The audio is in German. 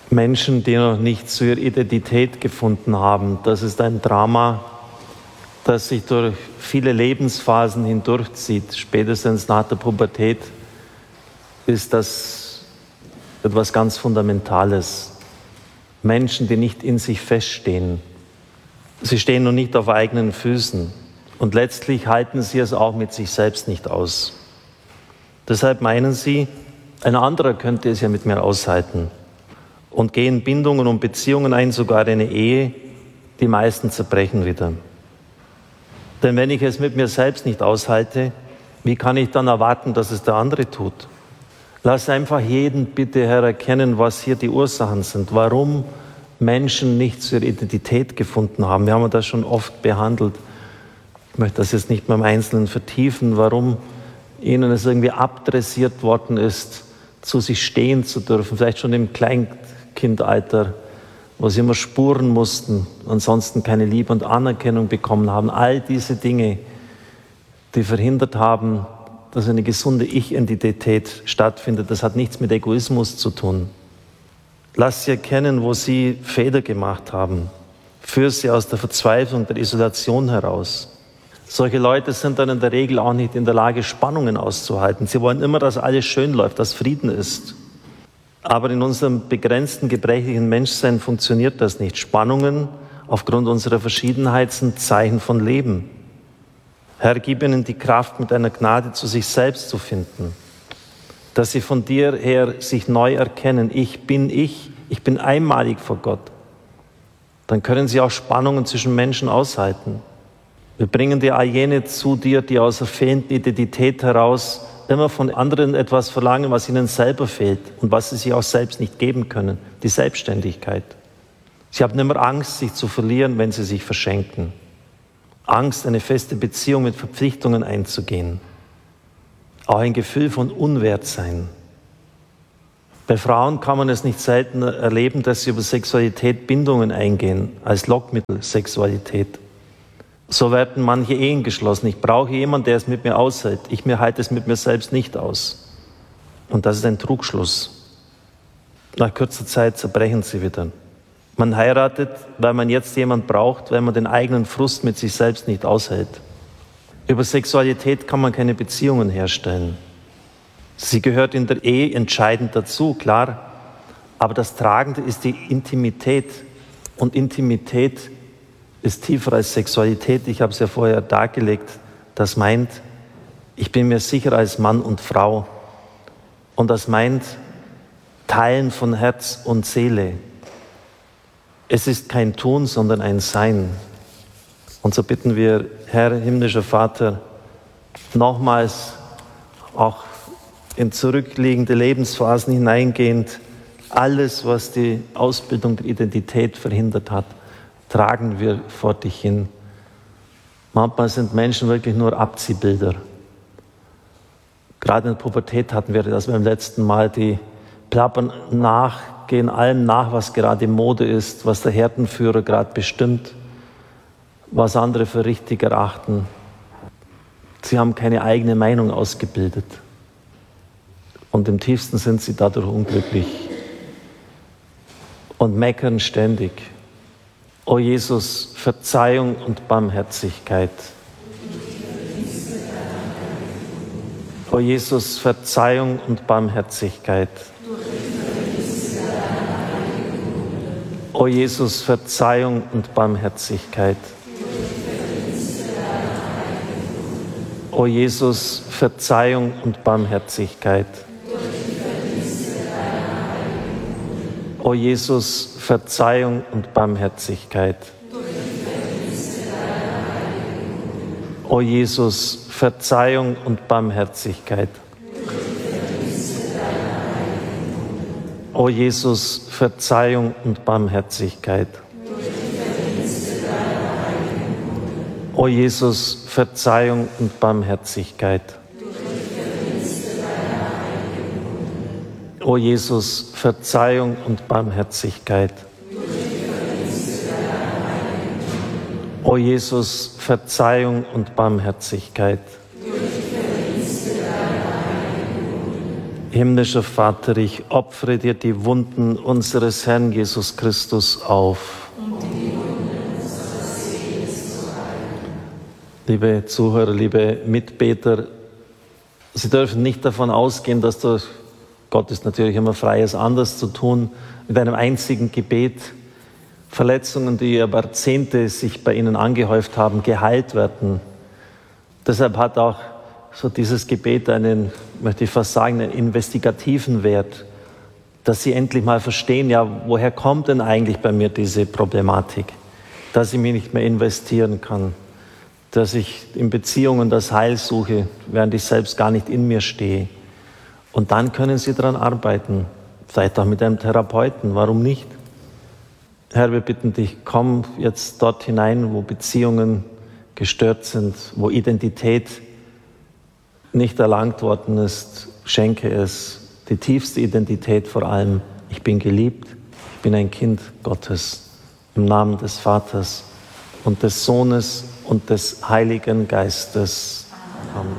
Menschen, die noch nicht zu ihrer Identität gefunden haben. Das ist ein Drama, das sich durch viele Lebensphasen hindurchzieht. Spätestens nach der Pubertät ist das etwas ganz Fundamentales. Menschen, die nicht in sich feststehen. Sie stehen noch nicht auf eigenen Füßen und letztlich halten sie es auch mit sich selbst nicht aus. Deshalb meinen sie, ein anderer könnte es ja mit mir aushalten und gehen Bindungen und Beziehungen ein, sogar eine Ehe, die meisten zerbrechen wieder. Denn wenn ich es mit mir selbst nicht aushalte, wie kann ich dann erwarten, dass es der andere tut? Lass einfach jeden bitte, Herr, erkennen, was hier die Ursachen sind, warum Menschen nicht zu ihrer Identität gefunden haben. Wir haben das schon oft behandelt. Ich möchte das jetzt nicht mehr im Einzelnen vertiefen, warum ihnen es irgendwie abdressiert worden ist, zu sich stehen zu dürfen, vielleicht schon im Kleinkindalter, wo sie immer spuren mussten, ansonsten keine Liebe und Anerkennung bekommen haben. All diese Dinge, die verhindert haben, dass eine gesunde Ich-Identität stattfindet, das hat nichts mit Egoismus zu tun. Lass sie erkennen, wo sie Fehler gemacht haben. Führ sie aus der Verzweiflung, der Isolation heraus. Solche Leute sind dann in der Regel auch nicht in der Lage, Spannungen auszuhalten. Sie wollen immer, dass alles schön läuft, dass Frieden ist. Aber in unserem begrenzten, gebrechlichen Menschsein funktioniert das nicht. Spannungen aufgrund unserer Verschiedenheit sind Zeichen von Leben. Herr, gib ihnen die Kraft, mit deiner Gnade zu sich selbst zu finden. Dass sie von dir her sich neu erkennen. Ich bin einmalig vor Gott. Dann können sie auch Spannungen zwischen Menschen aushalten. Wir bringen dir all jene zu dir, die aus der fehlenden Identität heraus immer von anderen etwas verlangen, was ihnen selber fehlt und was sie sich auch selbst nicht geben können. Die Selbstständigkeit. Sie haben immer Angst, sich zu verlieren, wenn sie sich verschenken. Angst, eine feste Beziehung mit Verpflichtungen einzugehen. Auch ein Gefühl von Unwertsein. Bei Frauen kann man es nicht selten erleben, dass sie über Sexualität Bindungen eingehen, als Lockmittel Sexualität. So werden manche Ehen geschlossen. Ich brauche jemanden, der es mit mir aushält. Ich halte es mit mir selbst nicht aus. Und das ist ein Trugschluss. Nach kurzer Zeit zerbrechen sie wieder. Man heiratet, weil man jetzt jemanden braucht, weil man den eigenen Frust mit sich selbst nicht aushält. Über Sexualität kann man keine Beziehungen herstellen. Sie gehört in der Ehe entscheidend dazu, klar. Aber das Tragende ist die Intimität. Und Intimität ist tiefer als Sexualität. Ich habe es ja vorher dargelegt. Das meint, ich bin mir sicher als Mann und Frau. Und das meint Teilen von Herz und Seele. Es ist kein Tun, sondern ein Sein. Und so bitten wir, Herr, himmlischer Vater, nochmals auch in zurückliegende Lebensphasen hineingehend, alles, was die Ausbildung der Identität verhindert hat, tragen wir vor dich hin. Manchmal sind Menschen wirklich nur Abziehbilder. Gerade in der Pubertät hatten wir das beim letzten Mal, die plappern nach, gehen allem nach, was gerade Mode ist, was der Herdenführer gerade bestimmt, was andere für richtig erachten. Sie haben keine eigene Meinung ausgebildet. Und im tiefsten sind sie dadurch unglücklich und meckern ständig. O Jesus, Verzeihung und Barmherzigkeit. O Jesus, Verzeihung und Barmherzigkeit. O Jesus, Verzeihung und Barmherzigkeit. O Jesus, Verzeihung und Barmherzigkeit. O Jesus, Verzeihung und Barmherzigkeit. O Jesus, Verzeihung und Barmherzigkeit. O Jesus, Verzeihung und Barmherzigkeit. O Jesus, Verzeihung und Barmherzigkeit. O Jesus, Verzeihung und Barmherzigkeit. O Jesus, Verzeihung und Barmherzigkeit. Himmlischer Vater, ich opfere dir die Wunden unseres Herrn Jesus Christus auf. Liebe Zuhörer, liebe Mitbeter, Sie dürfen nicht davon ausgehen, dass Gott ist natürlich immer frei, es anders zu tun, mit einem einzigen Gebet Verletzungen, die über Jahrzehnte sich bei Ihnen angehäuft haben, geheilt werden. Deshalb hat auch so dieses Gebet einen, möchte ich fast sagen, einen investigativen Wert, dass Sie endlich mal verstehen, ja, woher kommt denn eigentlich bei mir diese Problematik, dass ich mich nicht mehr investieren kann, dass ich in Beziehungen das Heil suche, während ich selbst gar nicht in mir stehe. Und dann können Sie daran arbeiten, vielleicht auch mit einem Therapeuten, warum nicht? Herr, wir bitten dich, komm jetzt dort hinein, wo Beziehungen gestört sind, wo Identität nicht erlangt worden ist, schenke es, die tiefste Identität vor allem. Ich bin geliebt, ich bin ein Kind Gottes, im Namen des Vaters und des Sohnes und des Heiligen Geistes. Amen.